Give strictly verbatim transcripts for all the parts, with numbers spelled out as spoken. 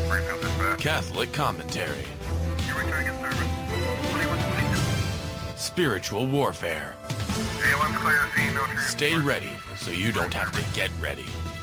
Catholic commentary. Spiritual warfare. Stay ready so you don't have to get ready.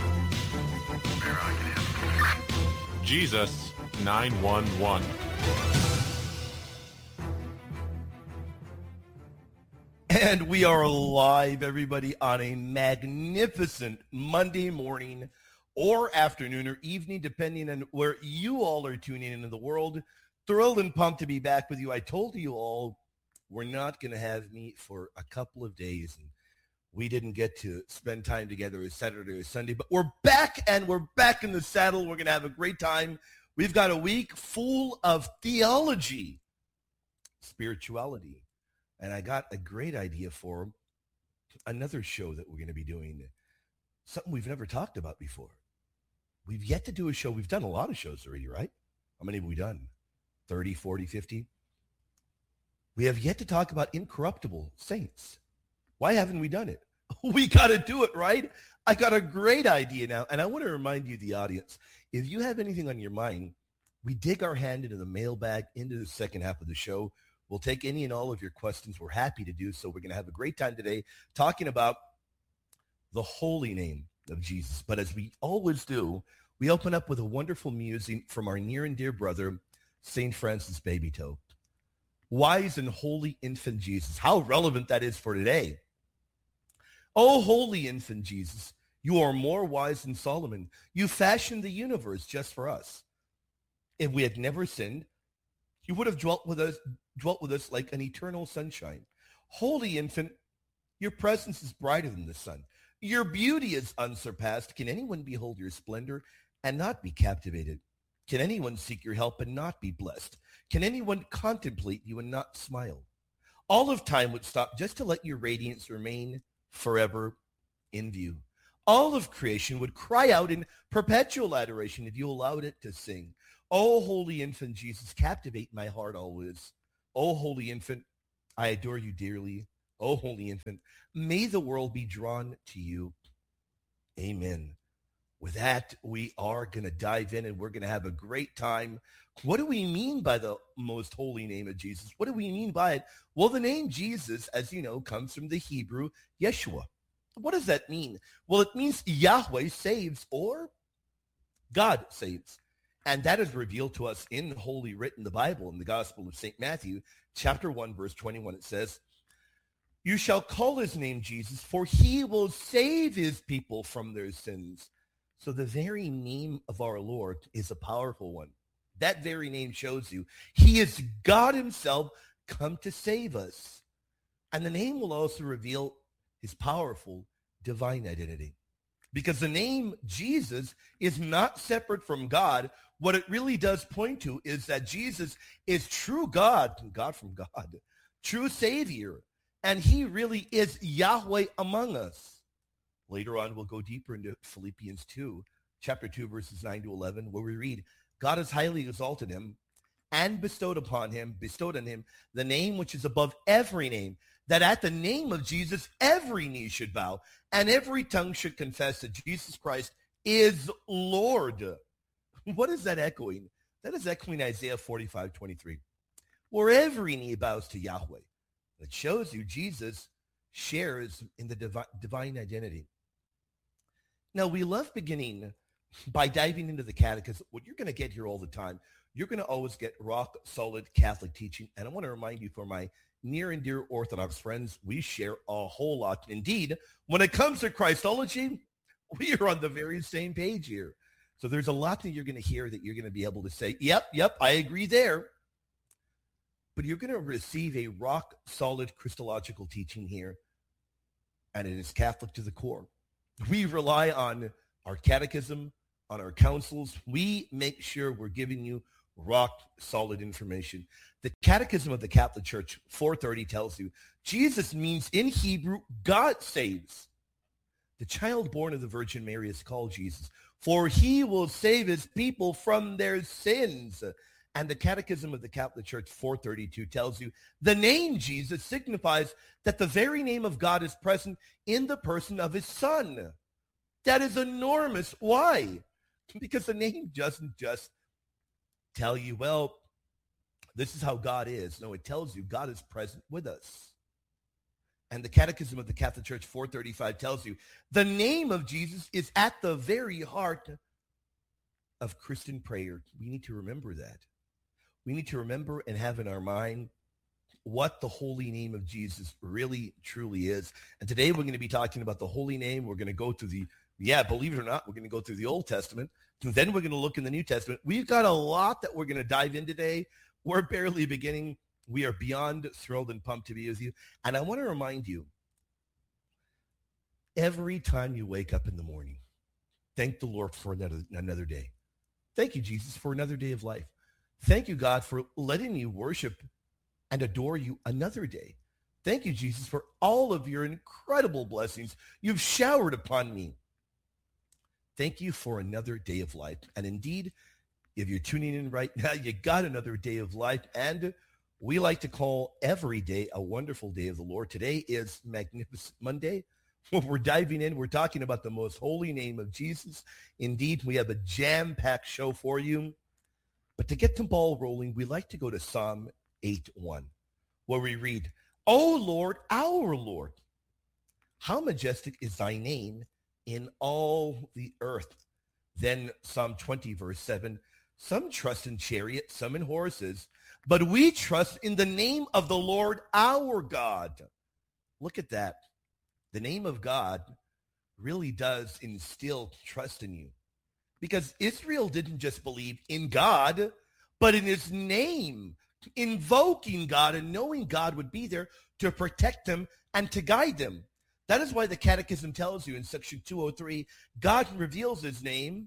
Jesus nine one one. And we are live, everybody, on a magnificent Monday morning or afternoon or evening, depending on where you all are tuning in in the world. Thrilled and pumped to be back with you. I told you all we're not going to have me for a couple of days, and we didn't get to spend time together as Saturday or Sunday, but we're back, and we're back in the saddle. We're going to have a great time. We've got a week full of theology, spirituality, and I got a great idea for another show that we're going to be doing, something we've never talked about before. We've yet to do a show. We've done a lot of shows already, right? How many have we done? thirty, forty, fifty? We have yet to talk about incorruptible saints. Why haven't we done it? We got to do it, right? I got a great idea now, and I want to remind you, the audience, if you have anything on your mind, we dig our hand into the mailbag into the second half of the show. We'll take any and all of your questions. We're happy to do so. We're going to have a great time today talking about the holy name of Jesus. But as we always do, we open up with a wonderful music from our near and dear brother, Saint Francis Babytoe. Wise and holy infant Jesus. How relevant that is for today. Oh, holy infant Jesus, you are more wise than Solomon. You fashioned the universe just for us. If we had never sinned, you would have dwelt with us, dwelt with us like an eternal sunshine. Holy infant, your presence is brighter than the sun. Your beauty is unsurpassed. Can anyone behold your splendor and not be captivated? Can anyone seek your help and not be blessed? Can anyone contemplate you and not smile? All of time would stop just to let your radiance remain forever in view. All of creation would cry out in perpetual adoration if you allowed it to sing. Oh, holy infant Jesus, captivate my heart always. Oh, holy infant, I adore you dearly. Oh, holy infant, may the world be drawn to you. Amen. With that, we are going to dive in and we're going to have a great time. What do we mean by the most holy name of Jesus? What do we mean by it? Well, the name Jesus, as you know, comes from the Hebrew Yeshua. What does that mean? Well, it means Yahweh saves or God saves. And that is revealed to us in Holy Writ in the Bible, in the Gospel of Saint Matthew, chapter one, verse twenty-one. It says, you shall call his name Jesus, for he will save his people from their sins. So the very name of our Lord is a powerful one. That very name shows you he is God himself come to save us. And the name will also reveal his powerful divine identity. Because the name Jesus is not separate from God. What it really does point to is that Jesus is true God, God from God, true Savior, and he really is Yahweh among us. Later on, we'll go deeper into Philippians two, chapter two, verses nine to eleven, where we read, God has highly exalted him and bestowed upon him, bestowed on him, the name which is above every name, that at the name of Jesus, every knee should bow and every tongue should confess that Jesus Christ is Lord. What is that echoing? That is echoing Isaiah forty-five twenty-three, where every knee bows to Yahweh. It shows you Jesus shares in the divi- divine identity. Now, we love beginning by diving into the catechism. What you're going to get here all the time, you're going to always get rock solid Catholic teaching. And I want to remind you, for my near and dear Orthodox friends, we share a whole lot. Indeed, when it comes to Christology, we are on the very same page here. So there's a lot that you're going to hear that you're going to be able to say, yep, yep, I agree there. But you're going to receive a rock solid Christological teaching here. And it is Catholic to the core. We rely on our catechism, on our councils. We make sure we're giving you rock solid information. The Catechism of the Catholic Church, four thirty, tells you Jesus means in Hebrew, God saves. The child born of the Virgin Mary is called Jesus, for he will save his people from their sins. And the Catechism of the Catholic Church, four thirty-two, tells you the name Jesus signifies that the very name of God is present in the person of his Son. That is enormous. Why? Because the name doesn't just tell you, well, this is how God is. No, it tells you God is present with us. And the Catechism of the Catholic Church four thirty-five tells you the name of Jesus is at the very heart of Christian prayer. We need to remember that. We need to remember and have in our mind what the holy name of Jesus really, truly is. And today we're going to be talking about the holy name. We're going to go through the, yeah, believe it or not, we're going to go through the Old Testament. And then we're going to look in the New Testament. We've got a lot that we're going to dive in today. We're barely beginning. We are beyond thrilled and pumped to be with you. And I want to remind you, every time you wake up in the morning, thank the Lord for another, another day. Thank you, Jesus, for another day of life. Thank you, God, for letting me worship and adore you another day. Thank you, Jesus, for all of your incredible blessings you've showered upon me. Thank you for another day of life. And indeed, if you're tuning in right now, you got another day of life. And we like to call every day a wonderful day of the Lord. Today is Magnificent Monday. We're diving in. We're talking about the most holy name of Jesus. Indeed, we have a jam-packed show for you. But to get the ball rolling, we like to go to Psalm eight one, where we read, O Lord, our Lord, how majestic is thy name in all the earth. Then Psalm twenty, verse seven, some trust in chariots, some in horses, but we trust in the name of the Lord our God. Look at that. The name of God really does instill trust in you. Because Israel didn't just believe in God, but in his name, invoking God and knowing God would be there to protect them and to guide them. That is why the Catechism tells you in section two oh three, God reveals his name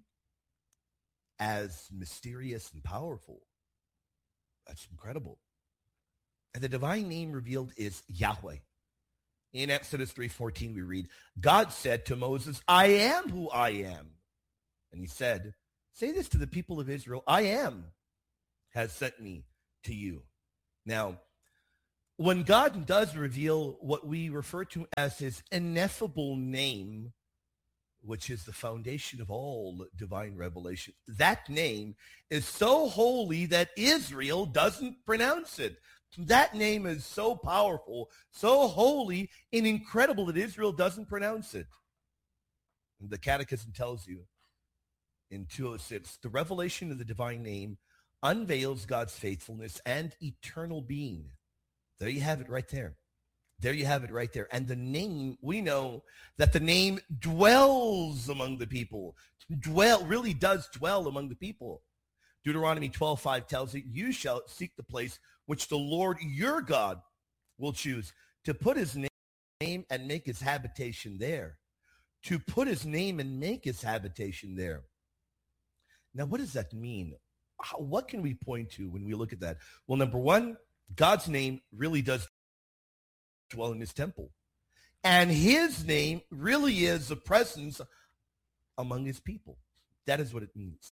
as mysterious and powerful. That's incredible. And the divine name revealed is Yahweh. In Exodus three fourteen, we read, God said to Moses, I am who I am. And he said, say this to the people of Israel, I am has sent me to you. Now, when God does reveal what we refer to as his ineffable name, which is the foundation of all divine revelation, that name is so holy that Israel doesn't pronounce it. That name is so powerful, so holy and incredible that Israel doesn't pronounce it. And the Catechism tells you in two oh six, the revelation of the divine name unveils God's faithfulness and eternal being. There you have it right there. There you have it right there. And the name, we know that the name dwells among the people. Dwell, really does dwell among the people. Deuteronomy twelve five tells you, you shall seek the place which the Lord your God will choose to put his name and make his habitation there. To put his name and make his habitation there. Now, what does that mean? How, what can we point to when we look at that? Well, number one, God's name really does dwell in his temple. And his name really is the presence among his people. That is what it means.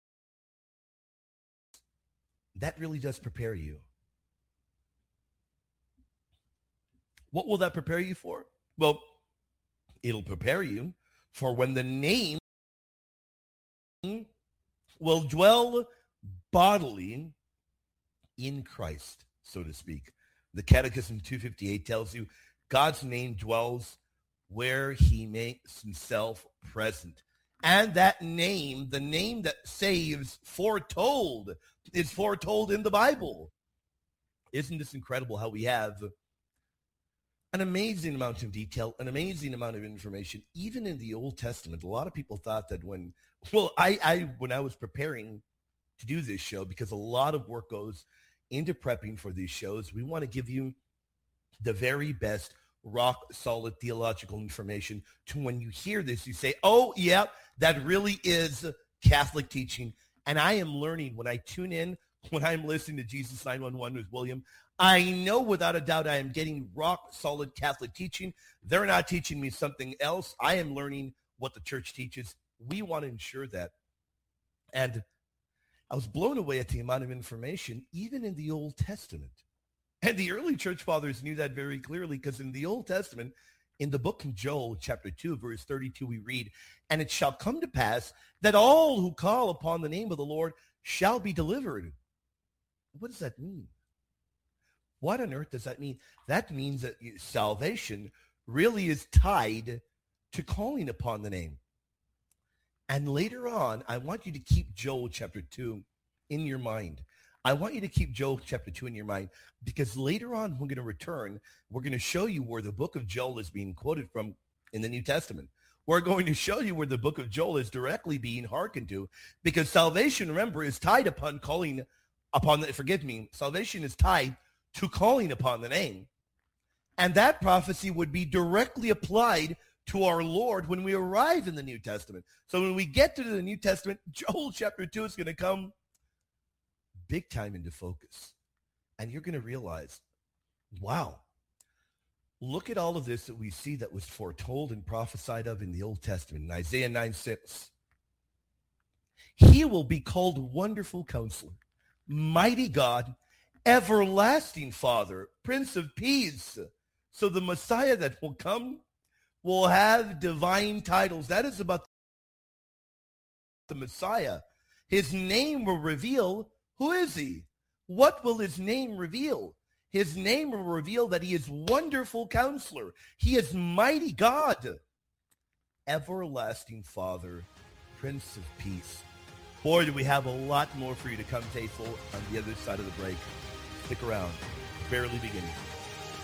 That really does prepare you. What will that prepare you for? Well, it'll prepare you for when the name will dwell bodily in Christ, so to speak. The Catechism two fifty-eight tells you God's name dwells where he makes himself present. And that name, the name that saves, foretold, is foretold in the Bible. Isn't this incredible how we have an amazing amount of detail, an amazing amount of information, even in the Old Testament? A lot of people thought that when, well, I, I when I was preparing to do this show, because a lot of work goes into prepping for these shows, we want to give you the very best rock solid theological information to when you hear this, you say, oh, yeah, that really is Catholic teaching. And I am learning when I tune in, when I'm listening to Jesus nine one one with William, I know without a doubt I am getting rock solid Catholic teaching. They're not teaching me something else. I am learning what the church teaches. We want to ensure that. And I was blown away at the amount of information, even in the Old Testament. And the early church fathers knew that very clearly, because in the Old Testament, In the book of Joel, chapter two, verse thirty-two, we read, "And it shall come to pass that all who call upon the name of the Lord shall be delivered." What does that mean? What on earth does that mean? That means that salvation really is tied to calling upon the name. And later on, I want you to keep Joel chapter two in your mind. I want you to keep Joel chapter two in your mind, because later on, we're going to return. We're going to show you where the book of Joel is being quoted from in the New Testament. We're going to show you where the book of Joel is directly being hearkened to, because salvation, remember, is tied upon calling upon the, forgive me, salvation is tied to calling upon the name. And that prophecy would be directly applied to our Lord when we arrive in the New Testament. So when we get to the New Testament, Joel chapter two is going to come big time into focus. And you're going to realize, wow, look at all of this that we see that was foretold and prophesied of in the Old Testament, in Isaiah nine six. He will be called Wonderful Counselor, Mighty God, Everlasting Father, Prince of Peace. So the Messiah that will come will have divine titles. That is about the Messiah. His name will reveal, who is he? What will his name reveal? His name will reveal that he is Wonderful Counselor. He is Mighty God, Everlasting Father, Prince of Peace. Boy, do we have a lot more for you to come, faithful, on the other side of the break. Stick around. Barely beginning.